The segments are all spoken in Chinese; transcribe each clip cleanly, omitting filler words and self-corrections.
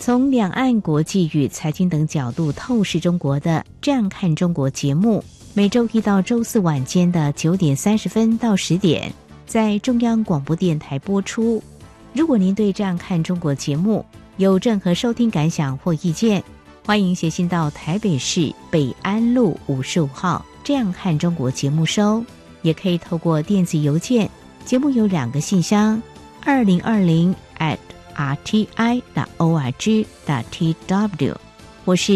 从两岸国际与财经等角度透视中国的这样看中国节目，每周一到周四晚间的9点30分到10点，在中央广播电台播出。如果您对这样看中国节目有任何收听感想或意见，欢迎写信到台北市北安路55号这样看中国节目收，也可以透过电子邮件，节目有2个信箱2020@rti.org.tw 或是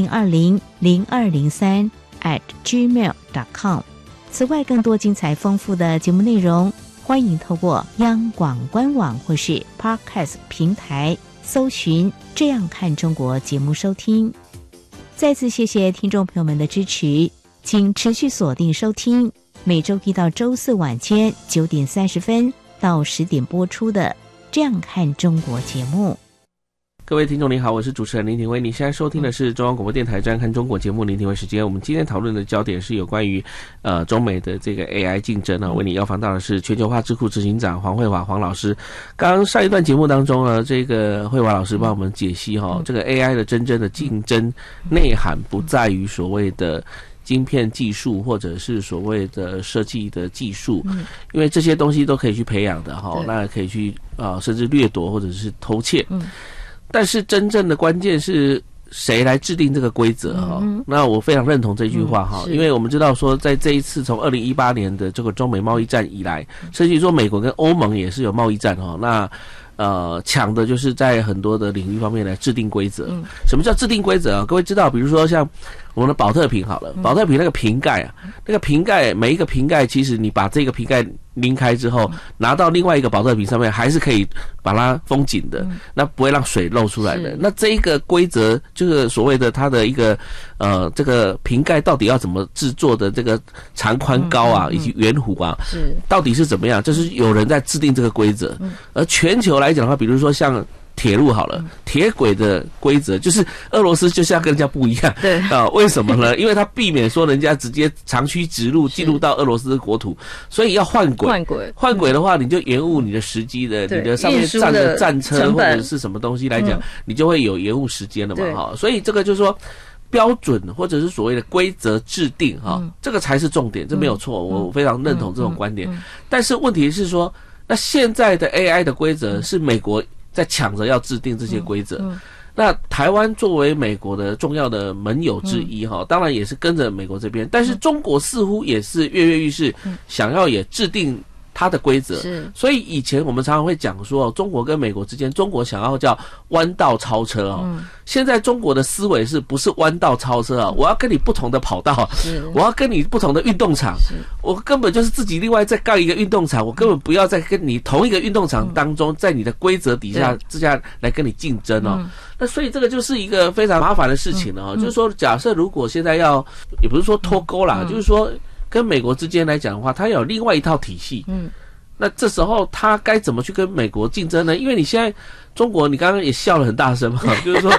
2020-0203@gmail.com。 此外，更多精彩丰富的节目内容，欢迎透过央广官网或是 Podcast 平台搜寻这样看中国节目收听。再次谢谢听众朋友们的支持，请持续锁定收听每周一到周四晚间9点30分到10点播出的这样看中国节目。 各位听众您好，我是主持人林廷辉，你现在收听的是中央广播电台这样看中国节目，林廷辉时间。我们今天讨论的焦点是有关于中美的这个 AI 竞争啊，为你邀访到的是全球化智库执行长黄惠华黄老师。刚刚上一段节目当中呢，这个惠华老师帮我们解析这个 AI 的真正的竞争内涵不在于所谓的晶片技术或者是所谓的设计的技术，因为这些东西都可以去培养的那可以去甚至掠夺或者是偷窃。但是真正的关键是谁来制定这个规则那我非常认同这句话因为我们知道说在这一次从2018年的这个中美贸易战以来，甚至说美国跟欧盟也是有贸易战那抢的就是在很多的领域方面来制定规则。什么叫制定规则啊？各位知道，比如说像我们的保特瓶好了，保特瓶那个瓶盖那个瓶盖每一个瓶盖，其实你把这个瓶盖拎开之后，拿到另外一个保特瓶上面，还是可以把它封紧的，那不会让水漏出来的。那这一个规则就是所谓的它的一个这个瓶盖到底要怎么制作的这个长宽高以及圆弧到底是怎么样？就是有人在制定这个规则。而全球来讲的话，比如说像铁路好了，铁轨的规则就是俄罗斯就是要跟人家不一样。对为什么呢？因为他避免说人家直接长驱直入进入到俄罗斯的国土，所以要换轨。换轨的话，你就延误你的时机的，你的上面站的战车或者是什么东西来讲，你就会有延误时间了嘛所以这个就是说标准或者是所谓的规则制定这个才是重点，这没有错，我非常认同这种观点。但是问题是说，那现在的 AI 的规则是美国在抢着要制定这些规则，那台湾作为美国的重要的盟友之一当然也是跟着美国这边，但是中国似乎也是跃跃欲试，想要也制定它的规则。所以以前我们常常会讲说中国跟美国之间，中国想要叫弯道超车现在中国的思维是不是弯道超车我要跟你不同的跑道，我要跟你不同的运动场，我根本就是自己另外再盖一个运动场，我根本不要再跟你同一个运动场当中，在你的规则底下之下来跟你竞争那所以这个就是一个非常麻烦的事情就是说假设如果现在要，也不是说脱钩啦，就是说跟美国之间来讲的话，它有另外一套体系那这时候他该怎么去跟美国竞争呢？因为你现在中国，你刚刚也笑了很大声嘛，就是说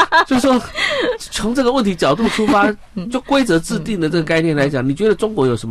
从这个问题角度出发，就规则制定的这个概念来讲，你觉得中国有什么